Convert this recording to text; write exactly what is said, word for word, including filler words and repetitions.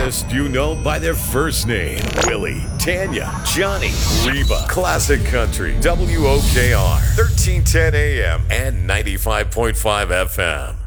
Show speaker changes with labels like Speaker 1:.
Speaker 1: artists you know by their first name. Willie, Tanya, Johnny, Reba. Classic Country, W O K R, thirteen ten A M and ninety-five point five F M.